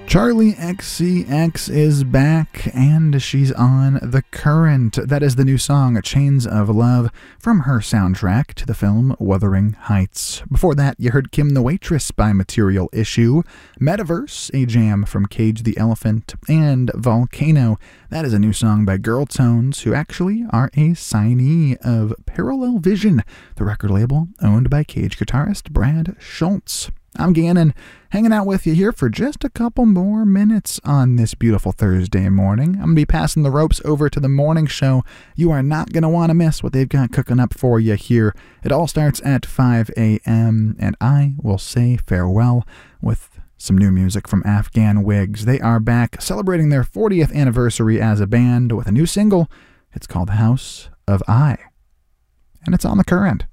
Charlie XCX is back, and she's on The Current. That is the new song, Chains of Love, from her soundtrack to the film Wuthering Heights. Before that, you heard Kim the Waitress by Material Issue, Metaverse, a jam from Cage the Elephant, and Volcano. That is a new song by Girl Tones, who actually are a signee of Parallel Vision, the record label owned by Cage guitarist Brad Schultz. I'm Gannon, hanging out with you here for just a couple more minutes on this beautiful Thursday morning. I'm going to be passing the ropes over to the morning show. You are not going to want to miss what they've got cooking up for you here. It all starts at 5 a.m., and I will say farewell with some new music from Afghan Wigs. They are back celebrating their 40th anniversary as a band with a new single. It's called House of I, and it's on The Current.